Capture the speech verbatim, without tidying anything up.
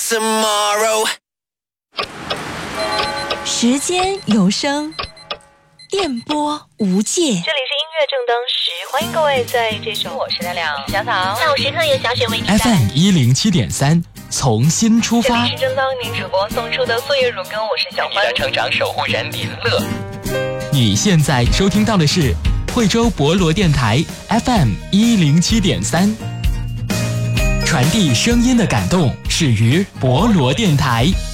tomorrow。 时间有声，电波无界。这里是音乐正当时，欢迎各位在这首我是亮亮小草下午时刻由小雪为你带来 F M 一零七点三，从新出发。 这里是正当您主播送出的岁月如歌，我是小欢。 你的成长守护人林乐。 你现在收听到的是惠州博罗电台 F M 一零七点三，传递声音的感动，始于博罗电台。